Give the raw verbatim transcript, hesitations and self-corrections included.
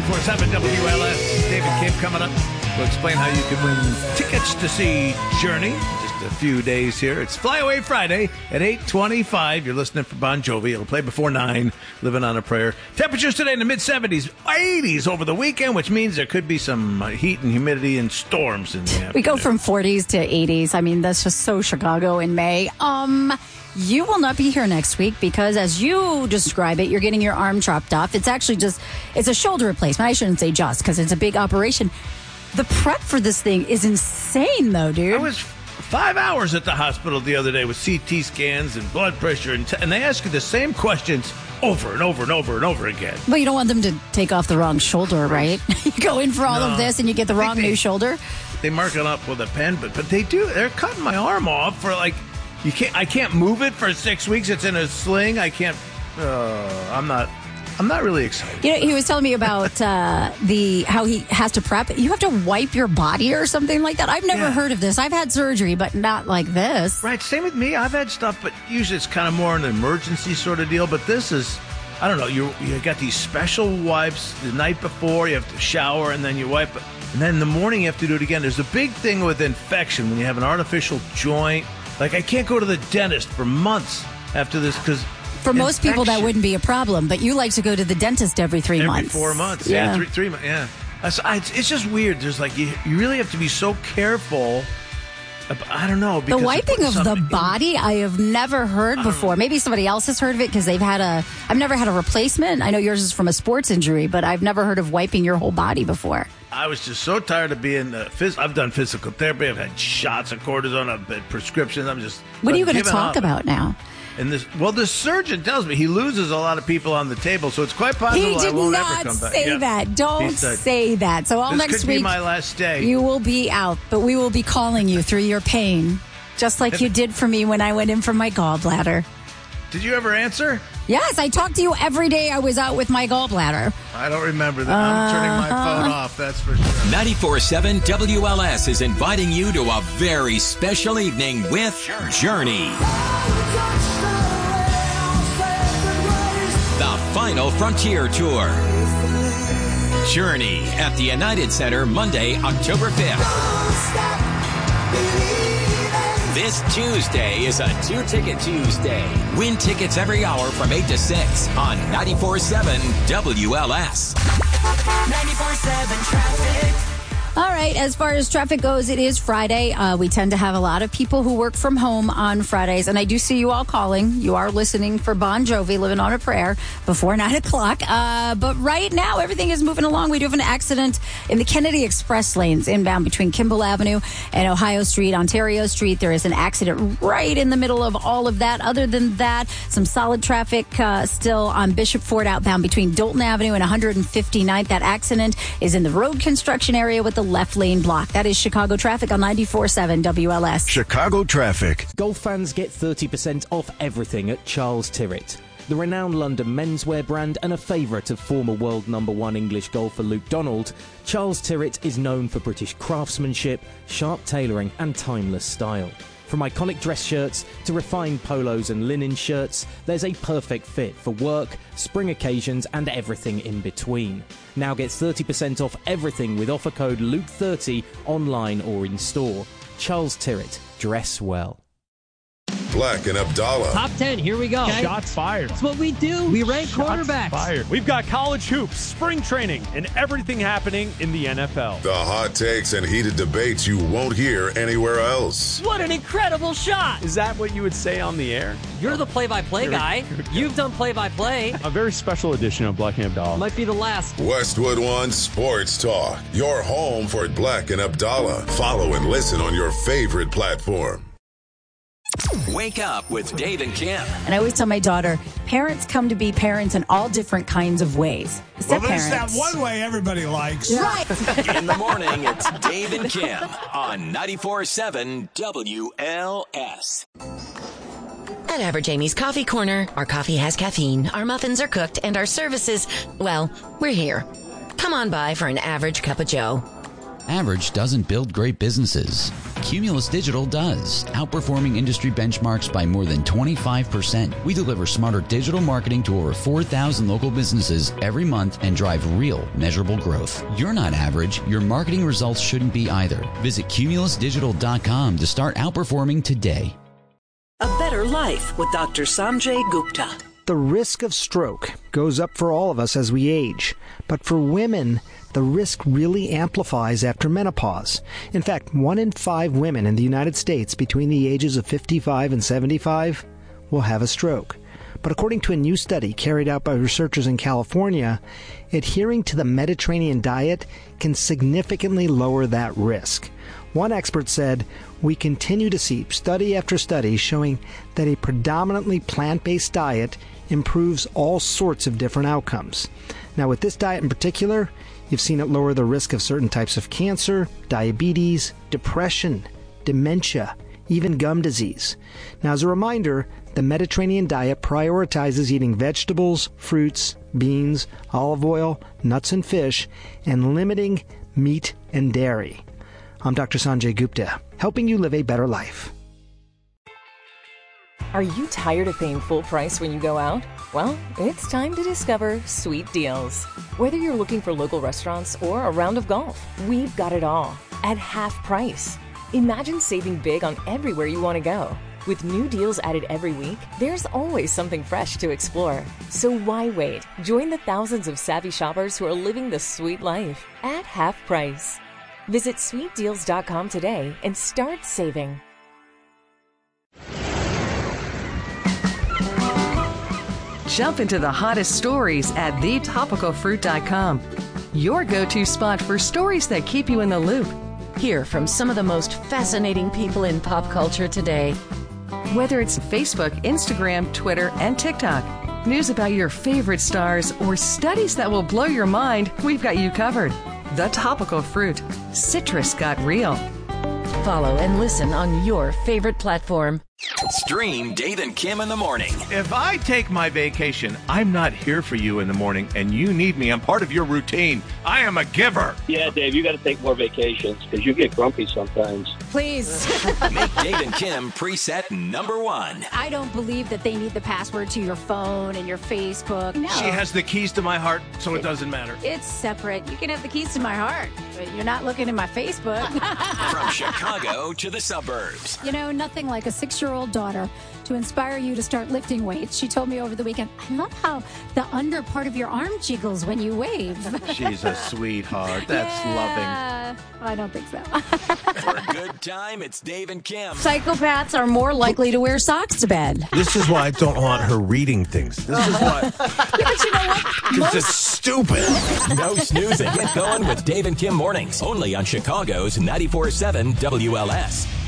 ninety-four point seven W L S. David Kim coming up. We'll explain how you can win tickets to see Journey. Just a few days here. It's Flyaway Friday at eight twenty-five. You're listening for Bon Jovi. It'll play before nine. Living on a Prayer. Temperatures today in the mid-seventies, eighties over the weekend, which means there could be some heat and humidity and storms in the afternoon. We go from forties to eighties. I mean, that's just so Chicago in May. Um... You will not be here next week because, as you describe it, you're getting your arm chopped off. It's actually just, it's a shoulder replacement. I shouldn't say just because it's a big operation. The prep for this thing is insane, though, dude. I was five hours at the hospital the other day with C T scans and blood pressure, and, t- and they ask you the same questions over and over and over and over again. But you don't want them to take off the wrong shoulder, right? You go in for all no. of this and you get the wrong they, new shoulder. They mark it up with a pen, but but they do. They're cutting my arm off for like. You can't. I can't move it for six weeks. It's in a sling. I can't. Uh, I'm not. I'm not really excited. You know, he was telling me about uh, the how he has to prep. You have to wipe your body or something like that. I've never yeah. heard of this. I've had surgery, but not like this. Right. Same with me. I've had stuff, but usually it's kind of more an emergency sort of deal. But this is. I don't know. You you got these special wipes the night before. You have to shower and then you wipe it, and then in the morning you have to do it again. There's a big thing with infection when you have an artificial joint. Like, I can't go to the dentist for months after this because for most people that wouldn't be a problem, but you like to go to the dentist every three every months. Every four months. Yeah, yeah three, three months. Yeah. That's, I, it's, it's just weird. There's like, you, you really have to be so careful. I don't know. The wiping of the body, I have never heard before. Maybe somebody else has heard of it because they've had a, I've never had a replacement. I know yours is from a sports injury, but I've never heard of wiping your whole body before. I was just so tired of being, uh, phys- I've done physical therapy. I've had shots of cortisone. I've had prescriptions. I'm just. What are you going to talk about now? And this, well, the surgeon tells me he loses a lot of people on the table, so it's quite possible he did I won't not ever come back. say Yeah. that. Don't say that. So all this next could week, be my last day. You will be out, but we will be calling you through your pain, just like you did for me when I went in for my gallbladder. Did you ever answer? Yes, I talked to you every day I was out with my gallbladder. I don't remember that. I'm turning my phone off, that's for sure. ninety-four point seven W L S is inviting you to a very special evening with Journey. The Final Frontier Tour. Journey at the United Center Monday, October fifth. This Tuesday is a two-ticket Tuesday. Win tickets every hour from eight to six on ninety-four point seven W L S. ninety-four point seven traffic. All right, as far as traffic goes, it is Friday. Uh, we tend to have a lot of people who work from home on Fridays, and I do see you all calling. You are listening for Bon Jovi, Living on a Prayer, before nine o'clock. Uh, but right now, everything is moving along. We do have an accident in the Kennedy Express lanes inbound between Kimball Avenue and Ohio Street, Ontario Street. There is an accident right in the middle of all of that. Other than that, some solid traffic uh, still on Bishop Ford outbound between Dolton Avenue and one hundred fifty-ninth. That accident is in the road construction area with the left lane block. That is Chicago traffic on ninety-four point seven W L S. Chicago traffic. Golf fans get thirty percent off everything at Charles Tyrwhitt. The renowned London menswear brand and a favourite of former world number one English golfer Luke Donald, Charles Tyrwhitt is known for British craftsmanship, sharp tailoring and timeless style. From iconic dress shirts to refined polos and linen shirts, there's a perfect fit for work, spring occasions and everything in between. Now get thirty percent off everything with offer code Luke thirty online or in store. Charles Tyrwhitt, dress well. Black and Abdallah. Top ten, here we go. Okay. Shots fired. That's what we do. We rank Shots quarterbacks. Fired. We've got college hoops, spring training, and everything happening in the N F L. The hot takes and heated debates you won't hear anywhere else. What an incredible shot. Is that what you would say on the air? You're the play-by-play guy. You've done play-by-play. A very special edition of Black and Abdallah. Might be the last. Westwood One Sports Talk. Your home for Black and Abdallah. Follow and listen on your favorite platform. Wake up with Dave and Kim. And I always tell my daughter, parents come to be parents in all different kinds of ways. Well, there's that one way everybody likes. Right. In the morning, it's Dave and Kim on ninety-four point seven W L S. At Average Amy's Coffee Corner, our coffee has caffeine, our muffins are cooked, and our services, well, we're here. Come on by for an average cup of joe. Average doesn't build great businesses. Cumulus Digital does, outperforming industry benchmarks by more than twenty-five percent. We deliver smarter digital marketing to over four thousand local businesses every month and drive real, measurable growth. You're not average. Your marketing results shouldn't be either. Visit cumulus digital dot com to start outperforming today. A better life with Doctor Sanjay Gupta. The risk of stroke goes up for all of us as we age, but for women, the risk really amplifies after menopause. In fact, one in five women in the United States between the ages of fifty-five and seventy-five will have a stroke. But according to a new study carried out by researchers in California, adhering to the Mediterranean diet can significantly lower that risk. One expert said, "We continue to see study after study showing that a predominantly plant-based diet improves all sorts of different outcomes." Now, with this diet in particular, you've seen it lower the risk of certain types of cancer, diabetes, depression, dementia, even gum disease. Now, as a reminder, the Mediterranean diet prioritizes eating vegetables, fruits, beans, olive oil, nuts and fish, and limiting meat and dairy. I'm Doctor Sanjay Gupta, helping you live a better life. Are you tired of paying full price when you go out? Well, it's time to discover Sweet Deals. Whether you're looking for local restaurants or a round of golf, we've got it all at half price. Imagine saving big on everywhere you want to go. With new deals added every week, there's always something fresh to explore. So why wait? Join the thousands of savvy shoppers who are living the sweet life at half price. Visit sweet deals dot com today and start saving. Jump into the hottest stories at the topical fruit dot com. Your go-to spot for stories that keep you in the loop. Hear from some of the most fascinating people in pop culture today. Whether it's Facebook, Instagram, Twitter, and TikTok, news about your favorite stars, or studies that will blow your mind, we've got you covered. The Topical Fruit. Citrus got real. Follow and listen on your favorite platform. Stream Dave and Kim in the morning. If I take my vacation, I'm not here for you in the morning, and you need me. I'm part of your routine. I am a giver. Yeah, Dave, you got to take more vacations because you get grumpy sometimes. Please. Make Dave and Kim preset number one. I don't believe that they need the password to your phone and your Facebook. No. She has the keys to my heart, so it doesn't matter. It's separate. You can have the keys to my heart, but you're not looking at my Facebook. From Chicago to the suburbs. You know, nothing like a six-year-old daughter to inspire you to start lifting weights. She told me over the weekend, I love how the under part of your arm jiggles when you wave. She's a sweetheart. That's yeah. loving. I don't think so. For a good time, it's Dave and Kim. Psychopaths are more likely to wear socks to bed. This is why I don't want her reading things. This is why. Yeah, but you know what? Because it's stupid. No snoozing. Get going with Dave and Kim mornings. Only on Chicago's ninety-four point seven W L S.